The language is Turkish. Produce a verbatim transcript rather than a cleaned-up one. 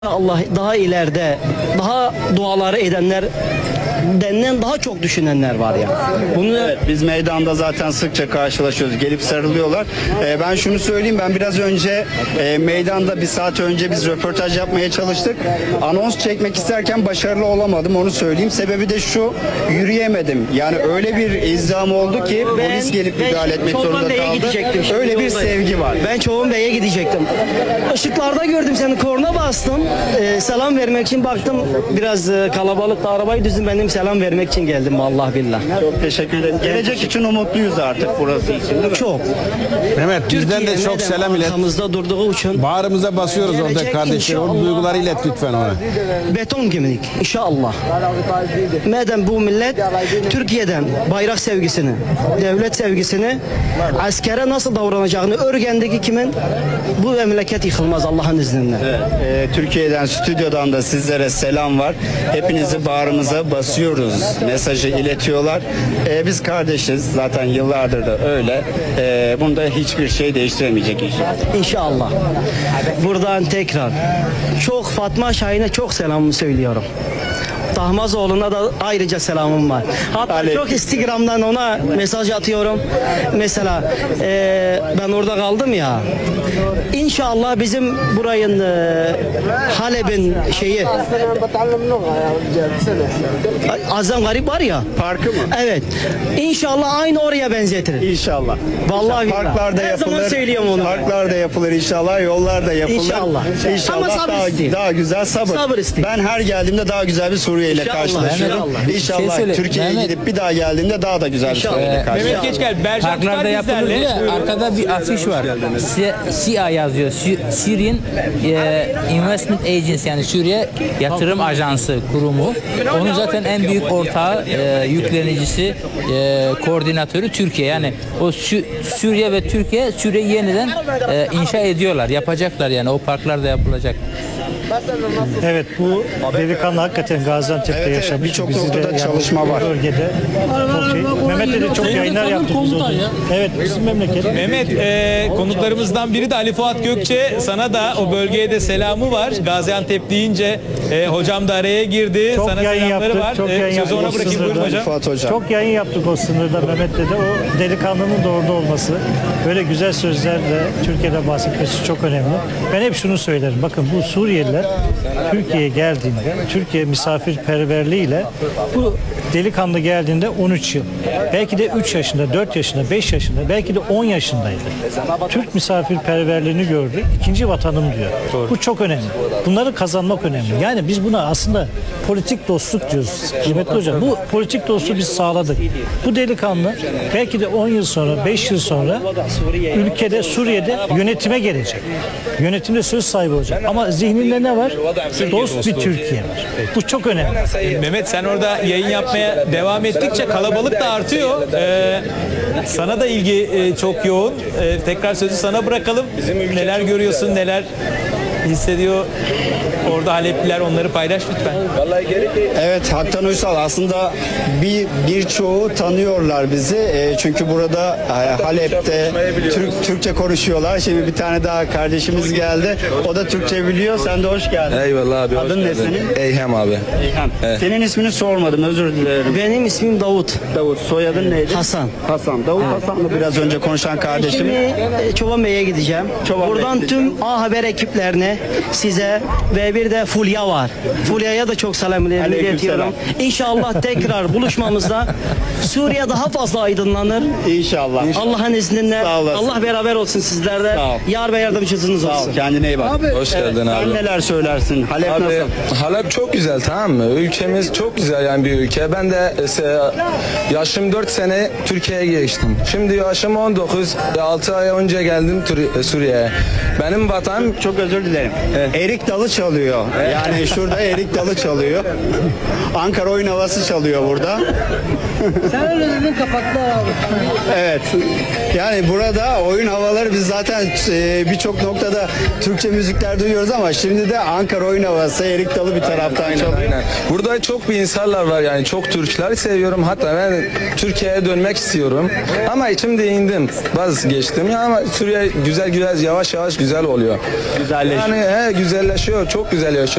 Allah daha ileride daha duaları edenler denilen daha çok düşünenler var ya. Bunu Evet, biz meydanda zaten sıkça karşılaşıyoruz. Gelip sarılıyorlar. Ee, ben şunu söyleyeyim. Ben biraz önce e, meydanda bir saat önce biz röportaj yapmaya çalıştık. Anons çekmek isterken başarılı olamadım. Onu söyleyeyim. Sebebi de şu. Yürüyemedim. Yani öyle bir izdiham oldu ki polis gelip müdahale etmek Çoban zorunda Bey'e kaldı. gidecektim. Şimdi Öyle bir yoldayım. sevgi var. Ben Çoban Bey'e gidecektim. Işıklarda gördüm seni, korna bastım. Ee, selam vermek için baktım biraz e, kalabalıkta, arabayı düzdüm, benim selam vermek için geldim vallahi billah. Çok teşekkür ederim. Gelecek için umutluyuz artık burası için, değil mi? Çok. Mehmet bizden de Türkiye çok neden selam ilet. arkamızda durduğu için Bağrımıza basıyoruz orada Gelecek kardeşler. O inşallah. duyguları ilet lütfen ona. beton gümrük inşallah. Madem bu millet Türkiye'den bayrak sevgisini, devlet sevgisini, askere nasıl davranacağını öğrendeki kimin bu memleket yıkılmaz Allah'ın izniyle. Ee, Türkiye'den, stüdyodan da sizlere selam var. Hepinizi bağrımıza basıyoruz mesajı iletiyorlar. Ee, biz kardeşiz. Zaten yıllardır da öyle. Ee, bunda hiçbir şey değiştiremeyecek inşallah. İnşallah. Buradan tekrar çok Fatma Şahin'e çok selamımı söylüyorum. Tahmazoğlu'na da ayrıca selamım var. Hatta Aleyküm. çok Instagram'dan ona mesaj atıyorum. Mesela e, ben orada kaldım ya. İnşallah bizim burayın e, Halep'in şeyi Azam Garip var ya. Parkı mı? Evet. İnşallah aynı oraya benzetirim. İnşallah. Vallahi İnşallah. billahi. Parklarda Her yapılır. zaman söylüyorum onu. Parklarda yapılır inşallah. Yollarda yapılır. İnşallah. İnşallah Ama sabır daha, isteyin. daha güzel sabır. Sabır isteyin. Ben her geldiğimde daha güzel bir Suriye ile İnşallah, karşılaşıyorum. inşallah. İnşallah, Bir şey söyle, Türkiye'ye Mehmet- gidip bir daha geldiğimde daha da güzel bir İnşallah. Suriye ile Ee, karşılaşıyorum. Mehmet Geçgel, Berjan Parklarda Çıkar yapılır bizlerle. diye arkada bir afiş var. Si- S I A yazıyor. Sü- Syrian e, Investment Agency, yani Suriye Yatırım Ajansı kurumu. Onun zaten en büyük ortağı, e, yüklenicisi, e, koordinatörü Türkiye. Yani o Sü- Suriye ve Türkiye Suriye'yi yeniden e, inşa ediyorlar. Yapacaklar yani, o parklarda yapılacak. Evet, bu delikanlı hakikaten Gaziantep'te Evet, evet, yaşamış. birçok Bizi de noktada yani çalışma bu var. Bölgede. Çok şey. Mehmet'le de çok yayınlar yaptık biz orada. Evet, bizim memleket. Mehmet, e, konuklarımızdan biri de Ali Fuat Gökçe. Sana da o bölgeye de selamı var. Gaziantep deyince e, hocam da araya girdi. Çok Sana yayın selamları yaptık, var. çok E, yayın sözü ona yaptık bırakayım, buyurun sınırda. hocam. Fuat Hocam. Çok yayın yaptık o sınırda Mehmet'le de. O delikanlının da orada olması, böyle güzel sözlerle Türkiye'de bahsetmesi çok önemli. Ben hep şunu söylerim. Bakın, bu Suriyeliler Türkiye'ye geldiğinde, Türkiye misafirperverliğiyle, bu delikanlı geldiğinde on üç yıl. Belki de üç yaşında, dört yaşında, beş yaşında, belki de on yaşındaydı. Türk misafirperverliğini gördü. İkinci vatanım diyor. Bu çok önemli. Bunları kazanmak önemli. Yani biz buna aslında politik dostluk diyoruz. Kıymetli hocam, bu politik dostluğu biz sağladık. Bu delikanlı belki de on yıl sonra, beş yıl sonra ülkede, Suriye'de yönetime gelecek. Yönetimde söz sahibi olacak. Ama zihninde ne var? Dost bir Türkiye var. Bu çok önemli. Mehmet, sen orada yayın yapmaya devam ettikçe kalabalık da artıyor. E, sana da ilgi e, çok yoğun. E, tekrar sözü sana bırakalım. Neler görüyorsun, neler hissediyor orada Halepliler, onları paylaş lütfen. Evet, Haktan Uysal, aslında bir birçoğu tanıyorlar bizi. E, çünkü burada e, Halep'te Türk, Türkçe konuşuyorlar. Şimdi bir tane daha kardeşimiz geldi. O da Türkçe biliyor. Sen de hoş geldin. Eyvallah abi. hoş Adın ne geldin. senin? Eyhem abi. Eyhan. Evet. Senin ismini sormadım, özür dilerim. Benim ismim Davut. Davut, soyadın neydi? Hasan. Hasan. Davut Hasan'la biraz önce konuşan kardeşim. Şimdi e, Çoban Bey'e gideceğim. Çoban Bey'e Buradan gideceğim. tüm A Haber ekiplerine, size ve bir de Fulya var. Fulya'ya da çok selamlarımı Aleyküm iletiyorum. İnşallah tekrar buluşmamızda Suriye daha fazla aydınlanır. İnşallah. Allah'ın izniyle. Sağ olasın. Allah beraber olsun sizlerle. Sağ ol. Yar ve yardımcısınız Sağ ol, olsun. kendine iyi bak. Hoş geldin Sen abi. neler söylersin? Halep Abi nasıl? Halep çok güzel, tamam mı? Ülkemiz çok güzel yani bir ülke. Ben de e, yaşım dört sene Türkiye'ye geçtim. Şimdi yaşım on dokuz. altı ay önce geldim Tur- Suriye'ye. Benim vatanım Çok özür dilerim. Erik dalı çalıyor. Yani şurada erik dalı çalıyor. Ankara oyun havası çalıyor burada. Sen öyle dedin, kapattılar abi. Evet. Yani burada oyun havaları, biz zaten e, birçok noktada Türkçe müzikler duyuyoruz ama şimdi de Ankara oyun havası, erik dalı bir taraftan çalıyor. Aynen. Burada çok bir insanlar var yani, çok Türkleri seviyorum. Hatta ben Türkiye'ye dönmek istiyorum. Ama içimde indim. Vazgeçtim ya, ama Suriye güzel güzel, yavaş yavaş güzel oluyor. Güzelleşiyor. yani he, güzelleşiyor. Çok güzel yaşıyor.